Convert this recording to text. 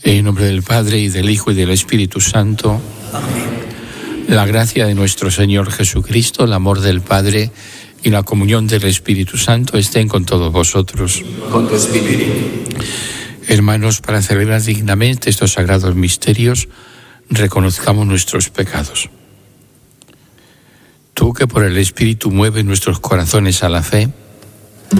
En nombre del Padre, y del Hijo, y del Espíritu Santo. Amén. La gracia de nuestro Señor Jesucristo, el amor del Padre y la comunión del Espíritu Santo estén con todos vosotros. Con tu espíritu. Hermanos, para celebrar dignamente estos sagrados misterios, reconozcamos nuestros pecados. Tú que por el Espíritu mueves nuestros corazones a la fe,